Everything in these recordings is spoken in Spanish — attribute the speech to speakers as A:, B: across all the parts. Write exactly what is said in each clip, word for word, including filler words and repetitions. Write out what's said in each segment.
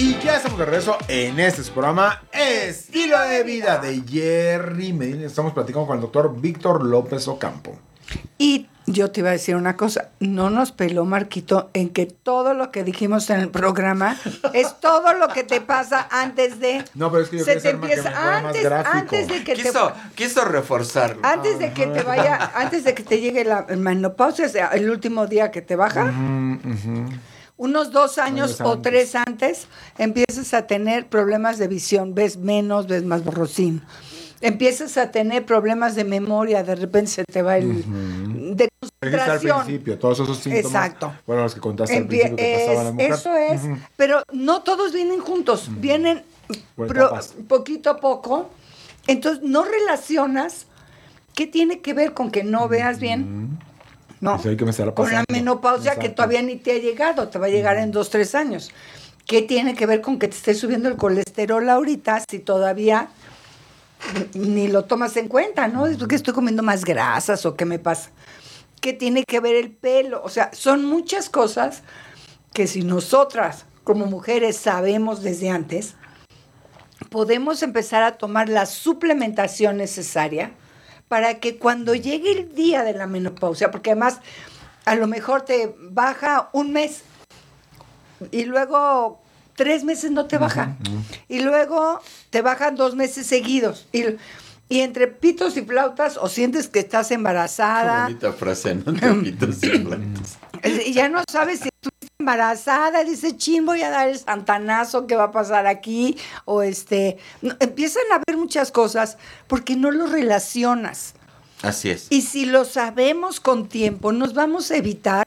A: Y ya estamos de regreso en este programa Estilo de Vida de Jerry Medina. Estamos platicando con el doctor Víctor López Ocampo.
B: Y yo te iba a decir una cosa, no nos peló Marquito en que todo lo que dijimos en el programa es todo lo que te pasa antes de...
A: No, pero es que yo
B: se
A: quería
B: te
A: ser más,
B: empieza,
A: que me fuera más
B: antes,
A: gráfico.
B: antes de que
C: quiso,
B: te...
C: quiso reforzarlo.
B: Antes de que te vaya, antes de que te llegue la menopausia, o sea, el último día que te baja,
A: Uh-huh, uh-huh.
B: unos dos años,
A: Años
B: o
A: antes.
B: tres antes, empiezas a tener problemas de visión, ves menos, ves más borrosín. Empiezas a tener problemas de memoria, de repente se te va el...
A: Uh-huh.
B: de
A: Dijiste al
B: concentración.
A: principio, todos esos síntomas.
B: Exacto.
A: Bueno, los que contaste al
B: Empie-
A: principio que pasaban a la mujer.
B: Eso es,
A: Uh-huh.
B: pero no todos vienen juntos,
A: Uh-huh.
B: vienen
A: Por
B: pro-
A: etapas.
B: poquito a poco. Entonces, no relacionas qué tiene que ver con que no veas bien. No,
A: Pues hay que me estará
B: con la
A: pasando.
B: menopausia que
A: Exacto.
B: todavía ni te ha llegado, te va a llegar en dos, tres años. ¿Qué tiene que ver con que te esté subiendo el colesterol ahorita si todavía ni lo tomas en cuenta, ¿no? ¿Es que estoy comiendo más grasas o qué me pasa? ¿Qué tiene que ver el pelo? O sea, son muchas cosas que si nosotras como mujeres sabemos desde antes, podemos empezar a tomar la suplementación necesaria para que cuando llegue el día de la menopausia, porque además a lo mejor te baja un mes y luego tres meses no te baja. Uh-huh. Y luego te bajan dos meses seguidos. Y, y entre pitos y flautas, o sientes que estás embarazada.
C: Qué bonita frase, ¿no? Entre pitos y flautas.
B: Y ya no sabes si estuviste embarazada, dice, chin, voy a dar el santanazo, ¿qué va a pasar aquí? O este, no, empiezan a ver muchas cosas porque no lo relacionas.
C: Así es.
B: Y si lo sabemos con tiempo, nos vamos a evitar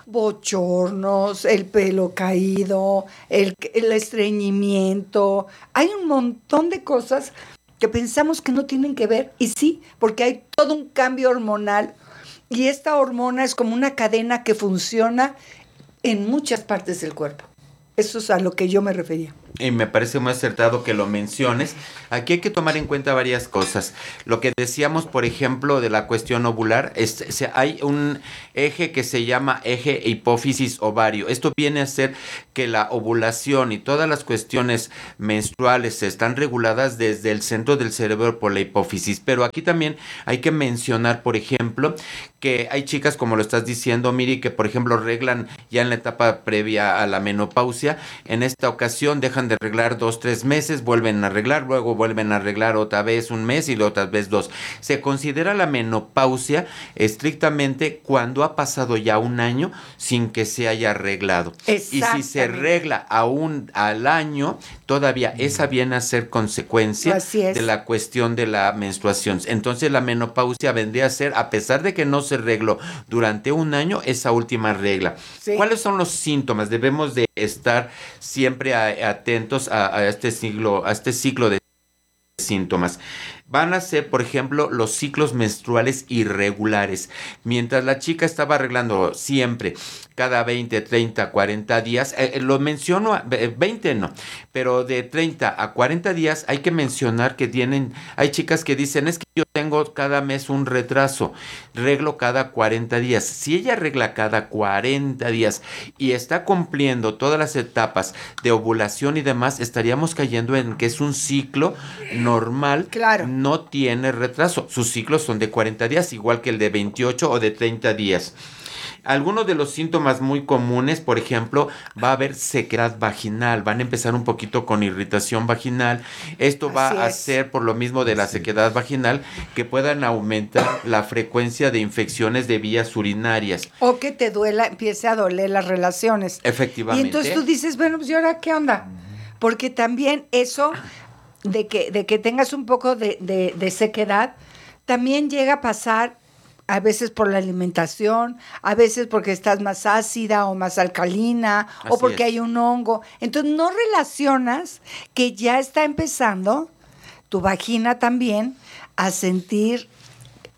B: bochornos, el pelo caído, el, el estreñimiento. Hay un montón de cosas que pensamos que no tienen que ver, y sí, porque hay todo un cambio hormonal, y esta hormona es como una cadena que funciona en muchas partes del cuerpo. Eso es a lo que yo me refería.
C: Y me parece muy acertado que lo menciones. Aquí hay que tomar en cuenta varias cosas. Lo que decíamos, por ejemplo, de la cuestión ovular, es, es, hay un eje que se llama eje hipófisis-ovario. Esto viene a ser que la ovulación y todas las cuestiones menstruales están reguladas desde el centro del cerebro por la hipófisis. Pero aquí también hay que mencionar, por ejemplo, que hay chicas, como lo estás diciendo, Miri, que por ejemplo arreglan ya en la etapa previa a la menopausia. En esta ocasión dejan de arreglar dos, tres meses, vuelven a arreglar, luego vuelven a arreglar otra vez un mes y la otra vez dos. Se considera la menopausia estrictamente cuando ha pasado ya un año sin que se haya arreglado. Y si se arregla aún al año, todavía esa viene a ser consecuencia de la cuestión de la menstruación. Entonces la menopausia vendría a ser, a pesar de que no se arregló durante un año, esa última regla. Sí. ¿Cuáles son los síntomas? Debemos de estar siempre a, atentos a, a este ciclo, a este ciclo de síntomas. Van a ser, por ejemplo, los ciclos menstruales irregulares. Mientras la chica estaba arreglando siempre, cada veinte, treinta, cuarenta días, eh, lo menciono, eh, veinte no, pero de treinta a cuarenta días hay que mencionar que tienen, hay chicas que dicen, es que yo tengo cada mes un retraso, reglo cada cuarenta días. Si ella arregla cada cuarenta días y está cumpliendo todas las etapas de ovulación y demás, estaríamos cayendo en que es un ciclo normal.
B: Claro.
C: No tiene retraso. Sus ciclos son de cuarenta días, igual que el de veintiocho o de treinta días. Algunos de los síntomas muy comunes, por ejemplo, va a haber sequedad vaginal, van a empezar un poquito con irritación vaginal. Esto
B: Así
C: va a
B: es.
C: hacer, por lo mismo de la sequedad vaginal, que puedan aumentar la frecuencia de infecciones de vías urinarias.
B: O que te duela, empiece a doler las relaciones.
C: Efectivamente.
B: Y entonces tú dices, bueno, pues ¿y ahora qué onda? Porque también eso de que, de que tengas un poco de, de, de sequedad, también llega a pasar a veces por la alimentación, a veces porque estás más ácida o más alcalina,
C: Así
B: o porque
C: es.
B: hay un hongo. Entonces no relacionas que ya está empezando tu vagina también a sentir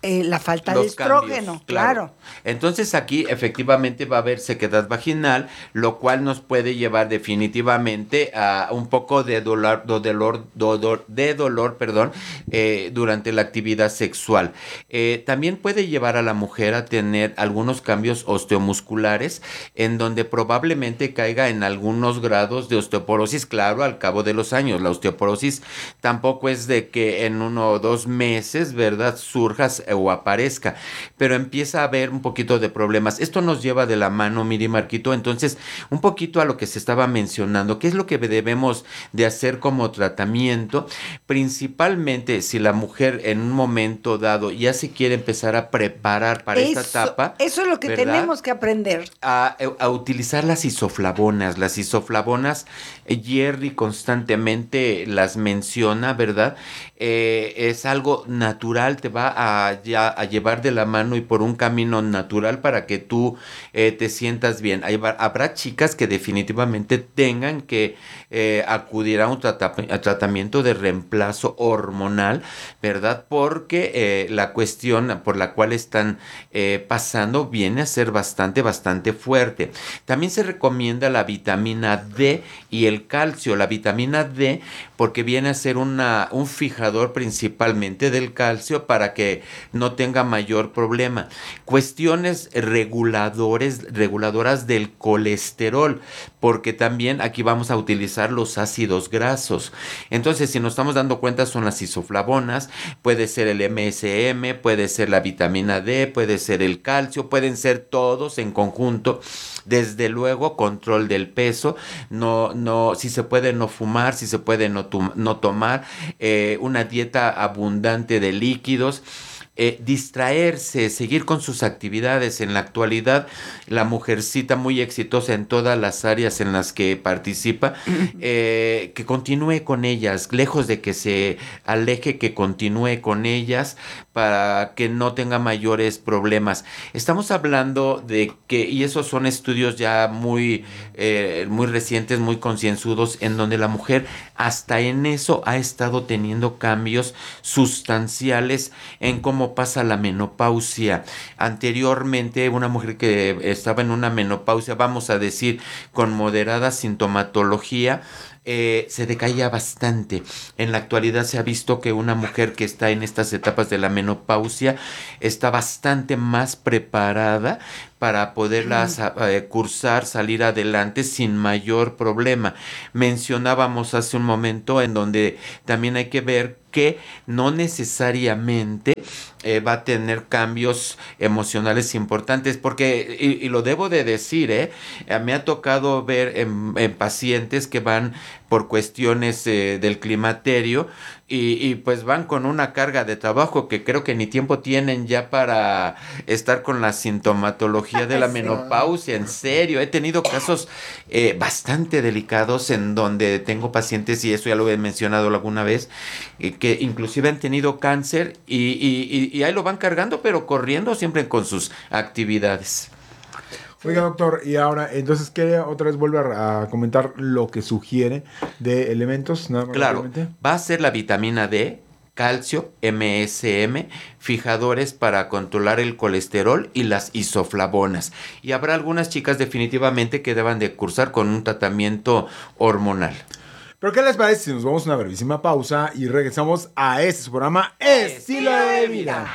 B: eh, la falta
C: Los
B: de estrógeno,
C: cambios,
B: claro.
C: Entonces aquí efectivamente va a haber sequedad vaginal, lo cual nos puede llevar definitivamente a un poco de dolor, de dolor, dolor de dolor, perdón, eh, durante la actividad sexual. Eh, también puede llevar a la mujer a tener algunos cambios osteomusculares, en donde probablemente caiga en algunos grados de osteoporosis, claro, al cabo de los años. La osteoporosis tampoco es de que en uno o dos meses, ¿verdad?, surjas o aparezca, pero empieza a haber un poquito de problemas. Esto nos lleva de la mano, Miri, Marquito, entonces un poquito a lo que se estaba mencionando, qué es lo que debemos de hacer como tratamiento, principalmente si la mujer en un momento dado ya se quiere empezar a preparar para
B: eso,
C: esta etapa.
B: Eso es lo que
C: ¿verdad?,
B: tenemos que aprender.
C: A, a utilizar las isoflavonas. Las isoflavonas, eh, Jerry constantemente las menciona, ¿verdad? Eh, es algo natural, te va a, ya, a llevar de la mano y por un camino natural para que tú eh, te sientas bien. Hay, habrá chicas que definitivamente tengan que eh, acudir a un trata, a tratamiento de reemplazo hormonal, ¿verdad? Porque eh, la cuestión por la cual están eh, pasando viene a ser bastante, bastante fuerte. También se recomienda la vitamina D y el calcio. La vitamina D porque viene a ser una, un fijador principalmente del calcio para que no tenga mayor problema. Cuestiones reguladores, reguladoras del colesterol, porque también aquí vamos a utilizar los ácidos grasos. Entonces, si nos estamos dando cuenta, son las isoflavonas, puede ser el M S M, puede ser la vitamina D, puede ser el calcio, pueden ser todos en conjunto. Desde luego, control del peso, no, no, si se puede no fumar, si se puede no, no tomar, eh, una dieta abundante de líquidos. Eh, distraerse, seguir con sus actividades. En la actualidad, la mujercita muy exitosa en todas las áreas en las que participa, eh, que continúe con ellas, lejos de que se aleje, que continúe con ellas para que no tenga mayores problemas. Estamos hablando de que, y esos son estudios ya muy, eh, muy recientes, muy concienzudos, en donde la mujer hasta en eso ha estado teniendo cambios sustanciales en cómo pasa la menopausia. Anteriormente, una mujer que estaba en una menopausia, vamos a decir, con moderada sintomatología, Eh, se decaía bastante. En la actualidad se ha visto que una mujer que está en estas etapas de la menopausia está bastante más preparada para poderlas eh, cursar, salir adelante sin mayor problema. Mencionábamos hace un momento en donde también hay que ver que no necesariamente eh, va a tener cambios emocionales importantes, porque, y, y lo debo de decir, eh, me ha tocado ver en, en pacientes que van por cuestiones eh, del climaterio y, y pues van con una carga de trabajo que creo que ni tiempo tienen ya para estar con la sintomatología de la menopausia. En serio, he tenido casos eh, bastante delicados en donde tengo pacientes, y eso ya lo he mencionado alguna vez, eh, que inclusive han tenido cáncer y, y, y, y ahí lo van cargando, pero corriendo siempre con sus actividades.
A: Oiga, doctor, y ahora, entonces, ¿qué otra vez vuelve a, a comentar lo que sugiere de elementos? Nada más
C: claro,
A: rápidamente.
C: Va a ser la vitamina D, calcio, M S M, fijadores para controlar el colesterol y las isoflavonas. Y habrá algunas chicas definitivamente que deban de cursar con un tratamiento hormonal.
A: ¿Pero qué les parece si nos vamos a una brevísima pausa y regresamos a este programa Estilo de Vida?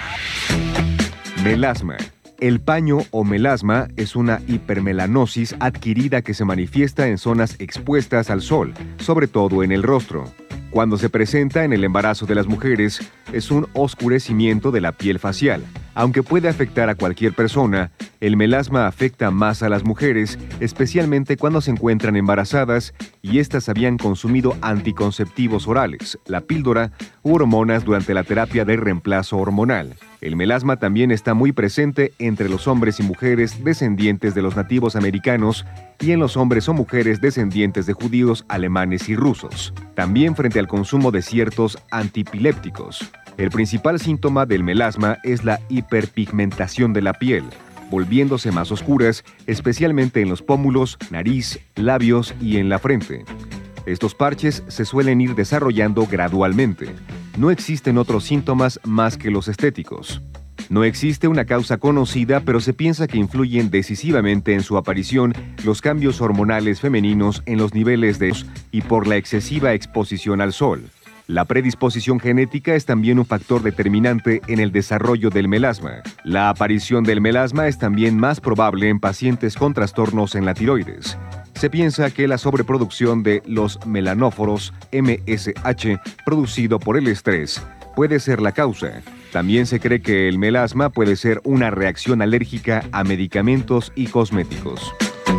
D: Melasma. El paño o melasma es una hipermelanosis adquirida que se manifiesta en zonas expuestas al sol, sobre todo en el rostro. Cuando se presenta en el embarazo de las mujeres, es un oscurecimiento de la piel facial. Aunque puede afectar a cualquier persona, el melasma afecta más a las mujeres, especialmente cuando se encuentran embarazadas y éstas habían consumido anticonceptivos orales, la píldora u hormonas durante la terapia de reemplazo hormonal. El melasma también está muy presente entre los hombres y mujeres descendientes de los nativos americanos y en los hombres o mujeres descendientes de judíos, alemanes y rusos. También frente al consumo de ciertos antipilépticos. El principal síntoma del melasma es la hiperpigmentación de la piel, volviéndose más oscuras, especialmente en los pómulos, nariz, labios y en la frente. Estos parches se suelen ir desarrollando gradualmente. No existen otros síntomas más que los estéticos. No existe una causa conocida, pero se piensa que influyen decisivamente en su aparición los cambios hormonales femeninos en los niveles de y por la excesiva exposición al sol. La predisposición genética es también un factor determinante en el desarrollo del melasma. La aparición del melasma es también más probable en pacientes con trastornos en la tiroides. Se piensa que la sobreproducción de los melanóforos M S H producido por el estrés puede ser la causa. También se cree que el melasma puede ser una reacción alérgica a medicamentos y cosméticos.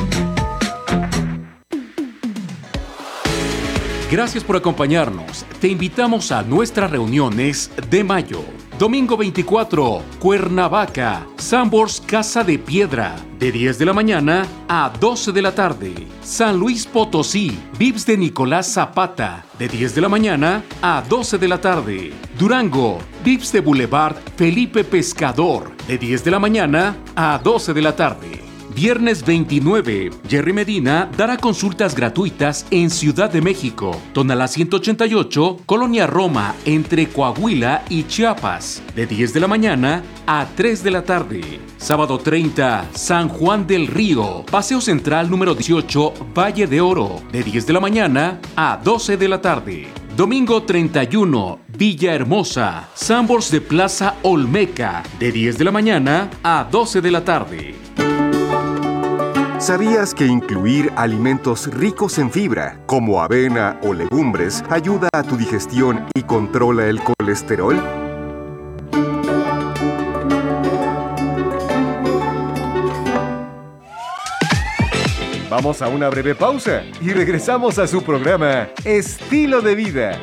E: Gracias por acompañarnos. Te invitamos a nuestras reuniones de mayo. Domingo veinticuatro, Cuernavaca, Sanborns Casa de Piedra, de diez de la mañana a doce de la tarde. San Luis Potosí, Vips de Nicolás Zapata, de diez de la mañana a doce de la tarde. Durango, Vips de Boulevard Felipe Pescador, de diez de la mañana a doce de la tarde. Viernes veintinueve, Jerry Medina dará consultas gratuitas en Ciudad de México, Tonalá ciento ochenta y ocho, Colonia Roma, entre Coahuila y Chiapas, de diez de la mañana a tres de la tarde. Sábado treinta, San Juan del Río, Paseo Central número dieciocho, Valle de Oro, de diez de la mañana a doce de la tarde. Domingo treinta y uno, Villahermosa, Sanborns de Plaza Olmeca, de diez de la mañana a doce de la tarde.
D: ¿Sabías que incluir alimentos ricos en fibra, como avena o legumbres, ayuda a tu digestión y controla el colesterol? Vamos a una breve pausa y regresamos a su programa Estilo de Vida.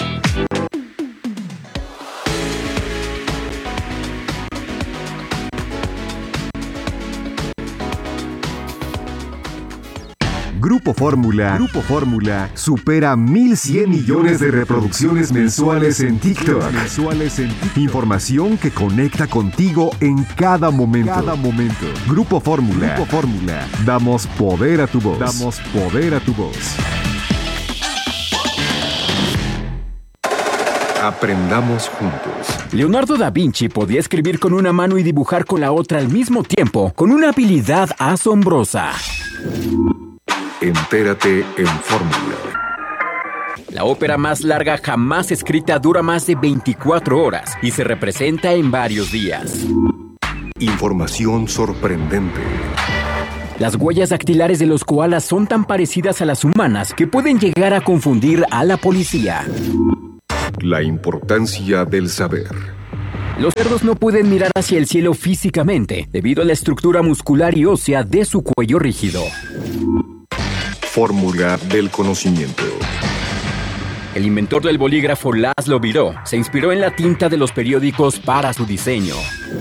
D: Grupo Fórmula, Grupo Fórmula supera mil cien millones de reproducciones mensuales en TikTok. Mensuales en TikTok. Información que conecta contigo en cada momento. Cada momento. Grupo Fórmula. Grupo Fórmula. Damos poder a tu voz. Damos poder a tu voz. Aprendamos juntos.
F: Leonardo da Vinci podía escribir con una mano y dibujar con la otra al mismo tiempo, con una habilidad asombrosa.
D: Entérate en Fórmula.
F: La ópera más larga jamás escrita dura más de veinticuatro horas y se representa en varios días.
D: Información sorprendente.
F: Las huellas dactilares de los koalas son tan parecidas a las humanas que pueden llegar a confundir a la policía.
D: La importancia del saber.
F: Los cerdos no pueden mirar hacia el cielo físicamente debido a la estructura muscular y ósea de su cuello rígido.
D: Fórmula del conocimiento.
F: El inventor del bolígrafo Laszlo Biró se inspiró en la tinta de los periódicos para su diseño.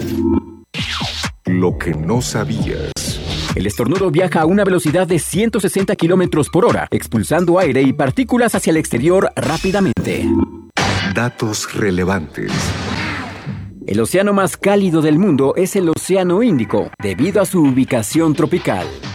D: Lo que no sabías.
F: El estornudo viaja a una velocidad de ciento sesenta kilómetros por hora, expulsando aire y partículas hacia el exterior rápidamente.
D: Datos relevantes.
F: El océano más cálido del mundo es el Océano Índico, debido a su ubicación tropical.